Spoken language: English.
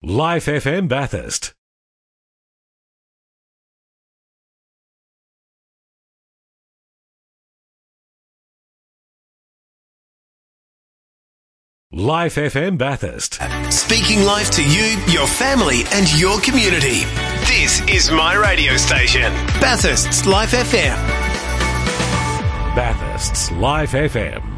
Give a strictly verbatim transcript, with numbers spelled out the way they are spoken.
Life F M Bathurst. Life F M Bathurst. Speaking life to you, your family and your community. This is my radio station, Bathurst's Life F M. Bathurst's Life F M.